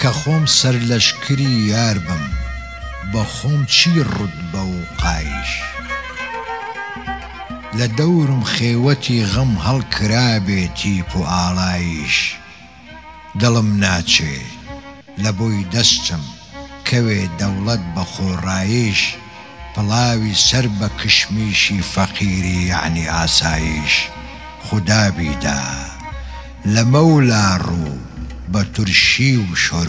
کە خۆم سەر لەشکری یار بم بە خۆم چی ڕوتبە و قایش لە دەورم خێوەتی غەم هەڵکرابێتی و ئاڵایش دڵم ناچێ لە بۆی دەستم کەوێ دەوڵەت بە خۆڕایش پڵاوی سەر بە کشمیشی فەقیری یعنی ئاسایش خودا بیدا لە مەولا ڕوو بە تورشی و شۆر